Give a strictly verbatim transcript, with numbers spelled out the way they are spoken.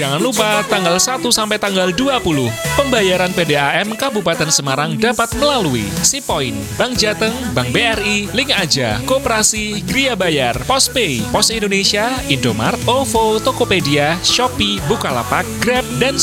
Jangan lupa tanggal satu sampai tanggal dua puluh, pembayaran P D A M Kabupaten Semarang dapat melalui Sipoin, Bank Jateng, Bank B R I, Link Aja, Koperasi, Gria Bayar, Pospay, Pos Indonesia, Indomart, OVO, Tokopedia, Shopee, Bukalapak, Grab, dan